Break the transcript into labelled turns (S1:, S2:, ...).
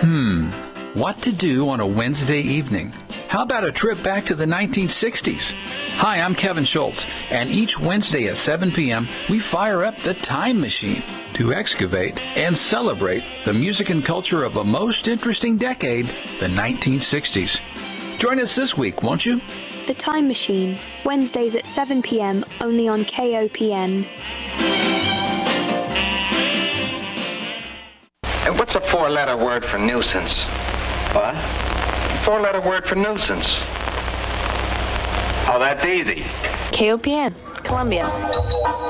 S1: What to do on a Wednesday evening? How about a trip back to the 1960s? Hi, I'm Kevin Schultz, and each Wednesday at 7 p.m., we fire up the time machine to excavate and celebrate the music and culture of a most interesting decade, the 1960s. Join us this week, won't you?
S2: The Time Machine, Wednesdays at 7 p.m. only on KOPN.
S3: And what's a four-letter word for nuisance?
S4: What?
S3: Four-letter word for nuisance.
S4: Oh, that's easy.
S5: KOPN, Columbia.